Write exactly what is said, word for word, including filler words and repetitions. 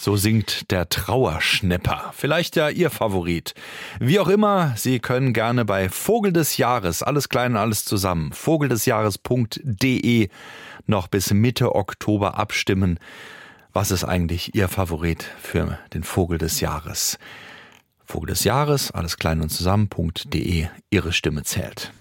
So singt der Trauerschnepper. Vielleicht ja Ihr Favorit. Wie auch immer, Sie können gerne bei Vogel des Jahres, alles klein und alles zusammen, vogeldesjahres punkt de noch bis Mitte Oktober abstimmen. Was ist eigentlich Ihr Favorit für den Vogel des Jahres? Vogel des Jahres, alles klein und zusammen.de, Ihre Stimme zählt.